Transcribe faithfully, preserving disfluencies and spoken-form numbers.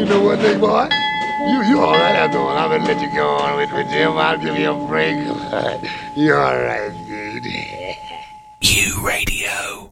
know one thing, boy? You you all right after all. I'm gonna let you go on with, with Jim. I'll give you a break. You all right, dude? U Radio.